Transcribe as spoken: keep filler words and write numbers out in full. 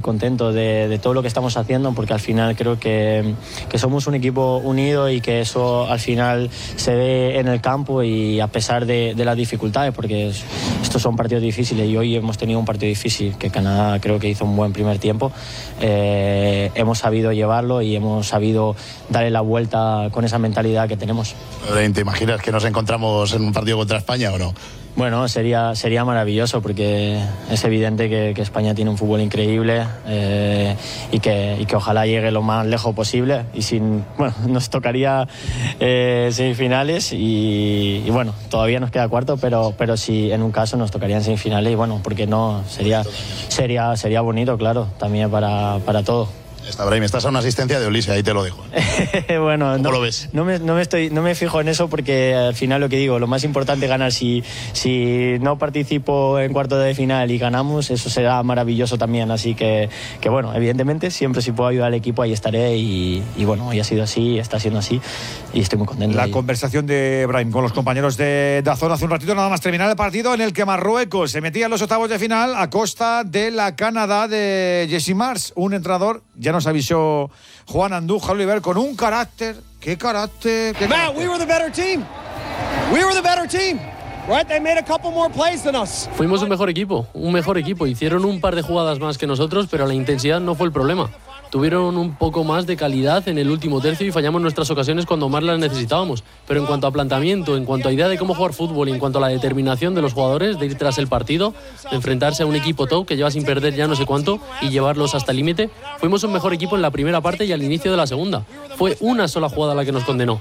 contentos de, de todo lo que estamos haciendo, porque al final creo que, que somos un equipo unido y que eso al final se ve en el campo, y a pesar de, de las dificultades, porque es, estos son partidos difíciles y hoy hemos tenido un partido difícil que Canadá creo que hizo un buen primer tiempo, eh, hemos sabido llevarlo y hemos sabido darle la vuelta con esa mentalidad que tenemos. ¿Te imaginas que nos encontramos en un partido contra España o no? Bueno, sería, sería maravilloso, porque es evidente que, que España tiene un fútbol increíble, eh, y, que, y que ojalá llegue lo más lejos posible, y sin, bueno, nos tocaría eh, semifinales y, y bueno, todavía nos queda cuarto, pero, pero sí, en un caso nos tocarían semifinales, y bueno, porque no, sería, sería, sería bonito, claro, también para, para todos. Está, Brahim, estás a una asistencia de Ulises, ahí te lo dejo. Bueno, ¿Cómo no, lo ves? No me, no, me estoy, no me fijo en eso, porque al final lo que digo, lo más importante es ganar. Si, si no participo en cuartos de final y ganamos, eso será maravilloso también. Así que, que bueno, evidentemente, siempre si puedo ayudar al equipo, ahí estaré. Y, y bueno, hoy ha sido así, está siendo así, y estoy muy contento. La y... conversación de Brahim con los compañeros de Dazón hace un ratito, nada más terminar el partido, en el que Marruecos se metía en los octavos de final a costa de la Canadá de Jesse Marsh. Un entrenador, ya nos avisó Juan Andújar Oliver, con un carácter. ¿Qué carácter? ¿Qué Matt, we were the better team. We were the better team. Right? They made a couple more plays than us. Fuimos un mejor equipo, un mejor equipo. Hicieron un par de jugadas más que nosotros, pero la intensidad no fue el problema. Tuvieron un poco más de calidad en el último tercio y fallamos nuestras ocasiones cuando más las necesitábamos. Pero en cuanto a planteamiento, en cuanto a idea de cómo jugar fútbol y en cuanto a la determinación de los jugadores de ir tras el partido, de enfrentarse a un equipo top que lleva sin perder ya no sé cuánto y llevarlos hasta el límite, fuimos un mejor equipo en la primera parte y al inicio de la segunda. Fue una sola jugada la que nos condenó.